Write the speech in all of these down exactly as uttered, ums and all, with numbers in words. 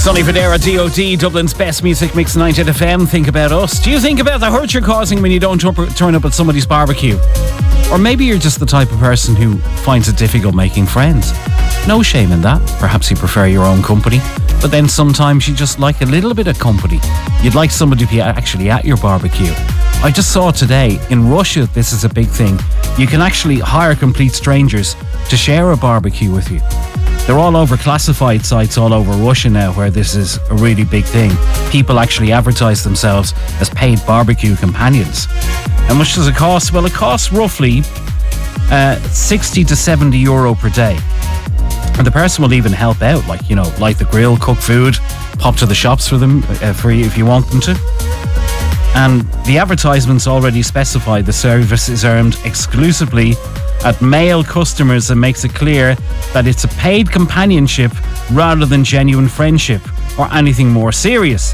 Sonny Fodera, D O D, Dublin's best music mix, ninety-eight F M. Think about us. Do you think about the hurt you're causing when you don't turn up at somebody's barbecue? Or maybe you're just the type of person who finds it difficult making friends. No shame in that. Perhaps you prefer your own company, but then sometimes you just like a little bit of company. You'd like somebody to be actually at your barbecue. I just saw today, in Russia, this is a big thing. You can actually hire complete strangers to share a barbecue with you. They're all over classified sites all over Russia now where this is a really big thing. People actually advertise themselves as paid barbecue companions. How much does it cost? Well, it costs roughly uh, sixty to seventy euro per day. And the person will even help out, like, you know, light the grill, cook food, pop to the shops for them uh, for you if you want them to. And the advertisements already specify the service is earned exclusively at male customers and makes it clear that it's a paid companionship rather than genuine friendship or anything more serious.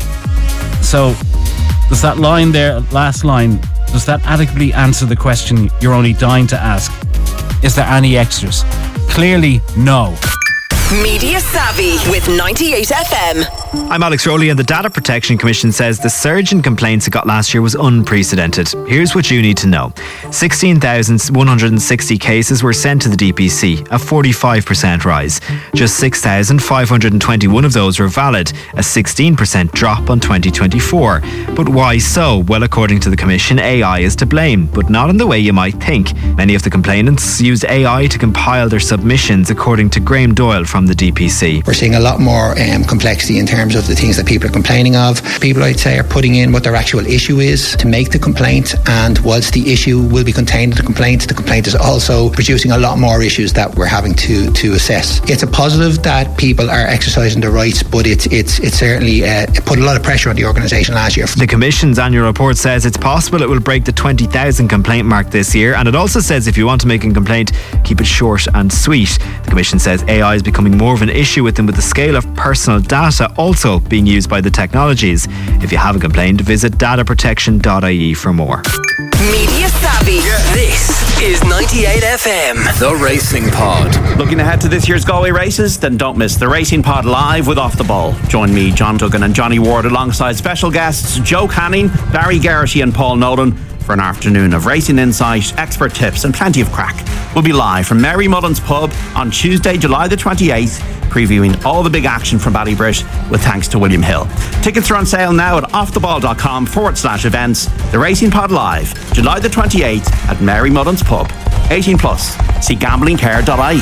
So, does that line there, last line, does that adequately answer the question you're only dying to ask? Is there any extras? Clearly, no. Media Savvy with ninety-eight F M. I'm Alex Rowley, and the Data Protection Commission says the surge in complaints it got last year was unprecedented. Here's what you need to know. sixteen thousand one hundred sixty cases were sent to the D P C, a forty-five percent rise. Just six thousand five hundred twenty-one of those were valid, a sixteen percent drop on twenty twenty-four. But why so? Well, according to the Commission, A I is to blame, but not in the way you might think. Many of the complainants used A I to compile their submissions, according to Graham Doyle from the D P C. We're seeing a lot more um, complexity in terms of the things that people are complaining of. People, I'd say, are putting in what their actual issue is to make the complaint, and whilst the issue will be contained in the complaint, the complaint is also producing a lot more issues that we're having to, to assess. It's a positive that people are exercising their rights, but it's it's it's certainly uh, it put a lot of pressure on the organisation last year. The Commission's annual report says it's possible it will break the twenty thousand complaint mark this year, and it also says if you want to make a complaint, keep it short and sweet. The Commission says A I is becoming more of an issue with them, with the scale of personal data also being used by the technologies. If you have a complaint, visit data protection dot I E for more. Media Savvy. Yeah. This is ninety-eight F M, the Racing Pod. Looking ahead to this year's Galway races? Then don't miss the Racing Pod live with Off the Ball. Join me, John Duggan and Johnny Ward, alongside special guests Joe Canning, Barry Geraghty and Paul Nolan, for an afternoon of racing insight, expert tips and plenty of crack. We'll be live from Mary Mullen's Pub on Tuesday, July the twenty-eighth, previewing all the big action from Ballybrit with thanks to William Hill. Tickets are on sale now at offtheball.com forward slash events. The Racing Pod live, July the twenty-eighth at Mary Mullen's Pub. eighteen plus. See gambling care dot I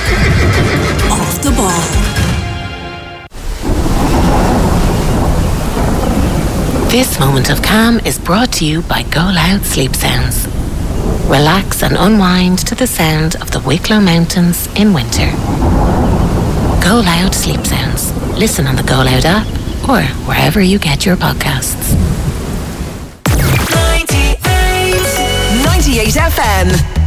E. Off the Ball. This moment of calm is brought to you by Go Loud Sleep Sounds. Relax and unwind to the sound of the Wicklow Mountains in winter. Go Loud Sleep Sounds. Listen on the Go Loud app or wherever you get your podcasts. ninety-eight F M.